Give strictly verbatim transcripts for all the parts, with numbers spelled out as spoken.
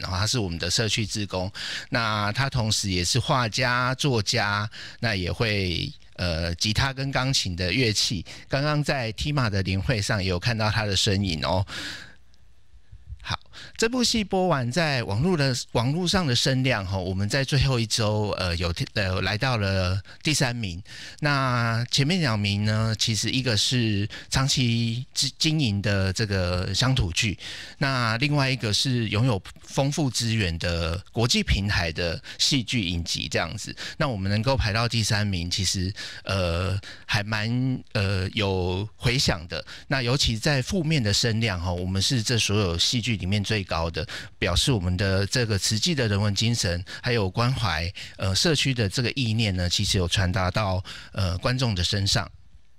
他是我们的社区志工，那他同时也是画家、作家，那也会呃吉他跟钢琴的乐器。刚刚在 T M A 的联会上也有看到他的身影哦。好，这部戏播完，在网络的网络上的声量哈，我们在最后一周呃有呃来到了第三名。那前面两名呢，其实一个是长期经营的这个乡土剧，那另外一个是拥有丰富资源的国际平台的戏剧影集这样子。那我们能够排到第三名，其实呃还蛮呃有回响的。那尤其在负面的声量哈，我们是这所有戏剧里面最高的，表示我们的这个慈济的人文精神，还有关怀呃社区的这个意念呢，其实有传达到呃观众的身上。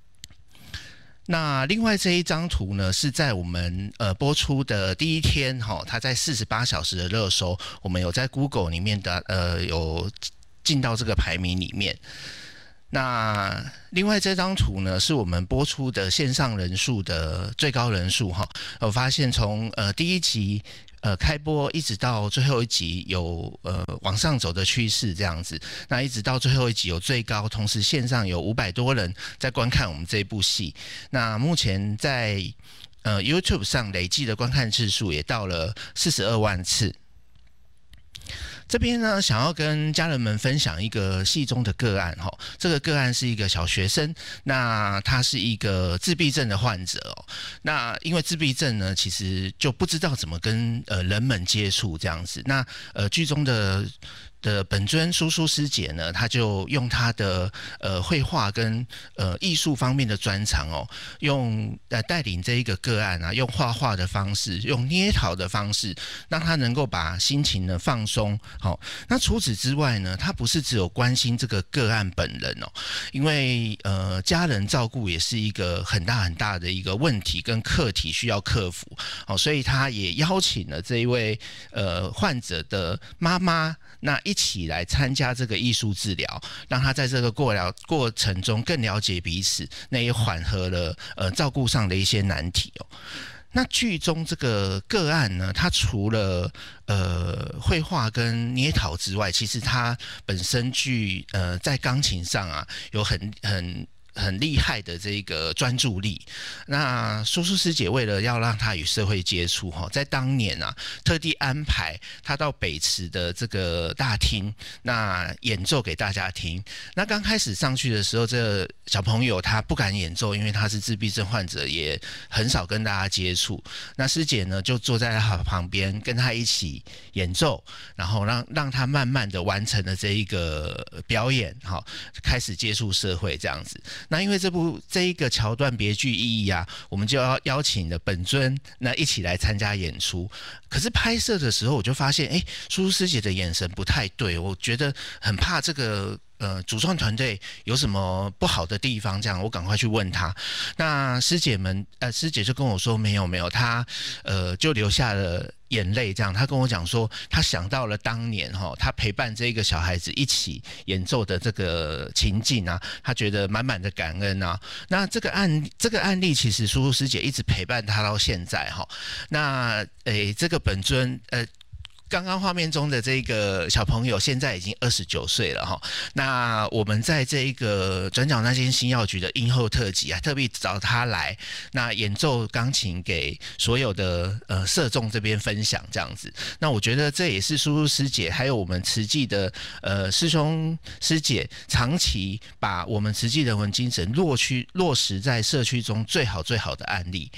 那另外这一张图呢，是在我们呃播出的第一天哈，它在四十八小时的热搜，我们有在 Google 里面的呃有进到这个排名里面。那另外这张图呢，是我们播出的线上人数的最高人数哈。我发现从呃第一集呃开播一直到最后一集有呃往上走的趋势这样子。那一直到最后一集有最高，同时线上有五百多人在观看我们这部戏。那目前在呃 YouTube 上累计的观看次数也到了四十二万次。这边呢，想要跟家人们分享一个戏中的个案哈。这个个案是一个小学生，那他是一个自闭症的患者哦。那因为自闭症呢，其实就不知道怎么跟呃人们接触这样子。那呃剧中的的本尊叔叔师姐呢，他就用他的呃绘画跟呃艺术方面的专长哦，用呃带领这一个个案啊，用画画的方式，用捏陶的方式，让他能够把心情呢放松。好、哦，那除此之外呢，他不是只有关心这个个案本人哦，因为呃家人照顾也是一个很大很大的一个问题跟课题需要克服。好、哦，所以他也邀请了这一位呃患者的妈妈。那一起来参加这个艺术治疗，让他在这个过疗过程中更了解彼此，那也缓和了呃照顾上的一些难题哦。那剧中这个个案呢，他除了呃绘画跟捏陶之外，其实他本身具呃在钢琴上啊有很很。很厉害的这个专注力，那叔叔师姐为了要让他与社会接触哈，在当年啊，特地安排他到北池的这个大厅，那演奏给大家听。那刚开始上去的时候，这个小朋友他不敢演奏，因为他是自闭症患者，也很少跟大家接触。那师姐呢，就坐在他旁边，跟他一起演奏，然后让让他慢慢的完成了这一个表演，哈，开始接触社会这样子。那因为这部这一个桥段别具意义啊，我们就要邀请了本尊那一起来参加演出。可是拍摄的时候，我就发现，哎，叔叔师姐的眼神不太对，我觉得很怕这个。呃，主创团队有什么不好的地方？这样我赶快去问他。那师姐们，呃，师姐就跟我说没有没有，她呃就流下了眼泪。这样，她跟我讲说，她想到了当年哈，她陪伴这个小孩子一起演奏的这个情境啊，她觉得满满的感恩啊。那这个案这个案例，其实叔叔师姐一直陪伴他到现在哈。那诶，这个本尊呃。刚刚画面中的这个小朋友现在已经二十九岁了哈。那我们在这一个转角那间新药局的映后特辑啊，特别找他来，那演奏钢琴给所有的呃社众这边分享这样子。那我觉得这也是叔叔师姐还有我们慈济的呃师兄师姐长期把我们慈济人文精神落去落实在社区中最好最好的案例。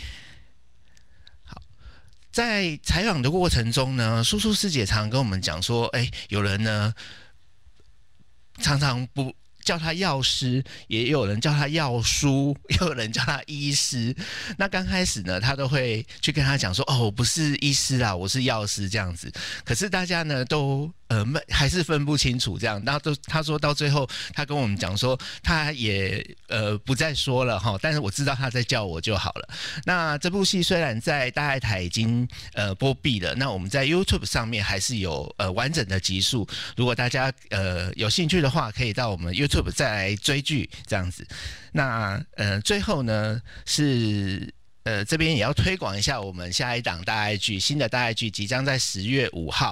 在采访的过程中呢，叔叔师姐常常跟我们讲说，哎，有人呢常常不叫他药师，也有人叫他药叔，也有人叫他医师。那刚开始呢，他都会去跟他讲说，哦，我不是医师啦，我是药师这样子。可是大家呢都。呃，还是分不清楚这样，然后都他说到最后，他跟我们讲说，他也呃不再说了哈，但是我知道他在叫我就好了。那这部戏虽然在大爱台已经呃播毕了，那我们在 YouTube 上面还是有呃完整的集数，如果大家呃有兴趣的话，可以到我们 YouTube 再来追剧这样子。那呃最后呢是。呃，这边也要推广一下我们下一档大爱剧，新的大爱剧即将在十月五号。